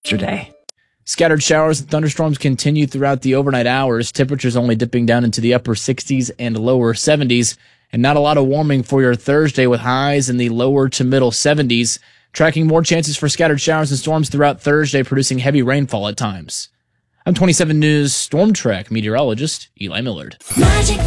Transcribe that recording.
yesterday. Scattered showers and thunderstorms continue throughout the overnight hours. Temperatures only dipping down into the upper 60s and lower 70s. And not a lot of warming for your Thursday with highs in the lower to middle 70s. Tracking more chances for scattered showers and storms throughout Thursday, producing heavy rainfall at times. I'm 27 News Storm Track meteorologist Eli Millard. Magic